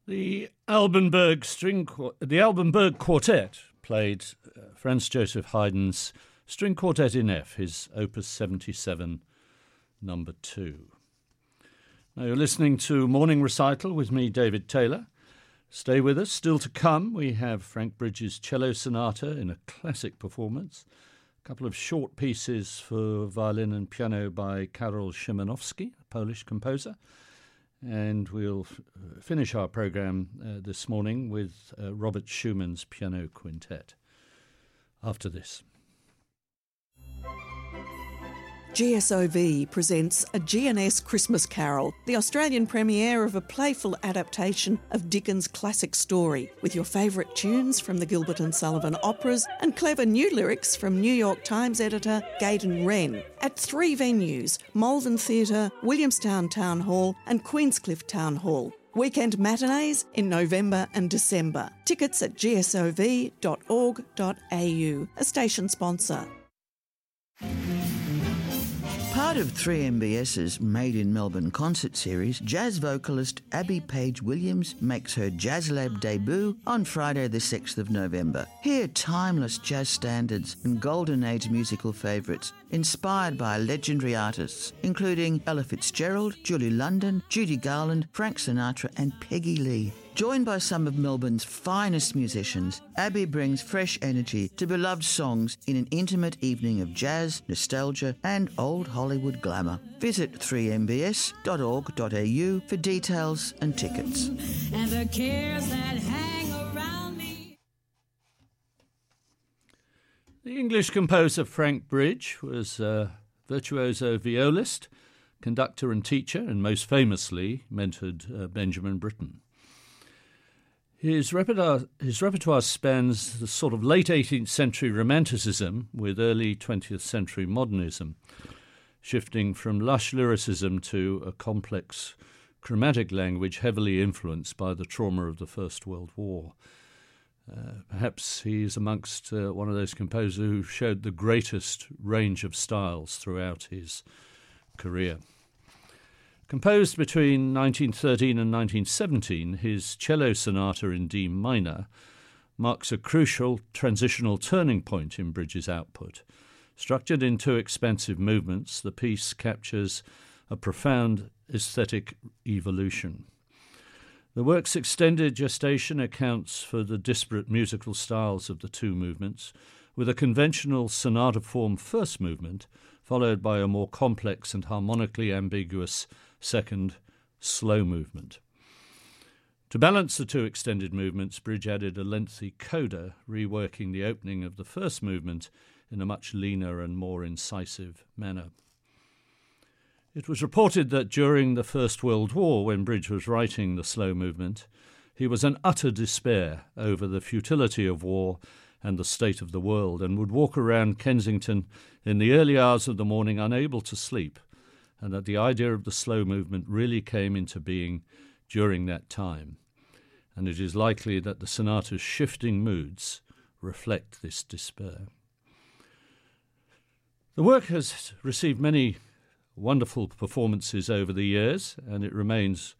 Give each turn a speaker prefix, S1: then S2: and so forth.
S1: The Albenberg Quartet played Franz Joseph Haydn's String Quartet in F, his Opus 77, number 2. Now you're listening to Morning Recital with me, David Taylor. Stay with us. Still to come, we have Frank Bridges' Cello Sonata in a classic performance, a couple of short pieces for violin and piano by Karol Szymanowski, a Polish composer, and we'll finish our programme this morning with Robert Schumann's Piano Quintet. After this.
S2: GSOV presents A G&S Christmas Carol, the Australian premiere of a playful adaptation of Dickens' classic story, with your favourite tunes from the Gilbert and Sullivan operas and clever new lyrics from New York Times editor Gaydon Wren, at 3 venues, Malvern Theatre, Williamstown Town Hall and Queenscliff Town Hall. Weekend matinees in November and December. Tickets at gsov.org.au, a station sponsor.
S3: Part of 3MBS's Made in Melbourne concert series, jazz vocalist Abby Page Williams makes her Jazz Lab debut on Friday the 6th of November. Hear timeless jazz standards and golden age musical favourites inspired by legendary artists, including Ella Fitzgerald, Julie London, Judy Garland, Frank Sinatra and Peggy Lee. Joined by some of Melbourne's finest musicians, Abby brings fresh energy to beloved songs in an intimate evening of jazz, nostalgia and old Hollywood glamour. Visit 3mbs.org.au for details and tickets. And the cares that hang around me.
S1: The English composer Frank Bridge was a virtuoso violist, conductor and teacher, and most famously mentored Benjamin Britten. His repertoire spans the sort of late 18th century Romanticism with early 20th century modernism, shifting from lush lyricism to a complex chromatic language heavily influenced by the trauma of the First World War. Perhaps he is amongst one of those composers who showed the greatest range of styles throughout his career. Composed between 1913 and 1917, his Cello Sonata in D minor marks a crucial transitional turning point in Bridges' output. Structured in 2 expansive movements, the piece captures a profound aesthetic evolution. The work's extended gestation accounts for the disparate musical styles of the 2 movements, with a conventional sonata form first movement, followed by a more complex and harmonically ambiguous second slow movement. To balance the 2 extended movements, Bridge added a lengthy coda, reworking the opening of the first movement in a much leaner and more incisive manner. It was reported that during the First World War, when Bridge was writing the slow movement, he was in utter despair over the futility of war and the state of the world, and would walk around Kensington in the early hours of the morning unable to sleep, and that the idea of the slow movement really came into being during that time. And it is likely that the sonata's shifting moods reflect this despair. The work has received many wonderful performances over the years, and it remains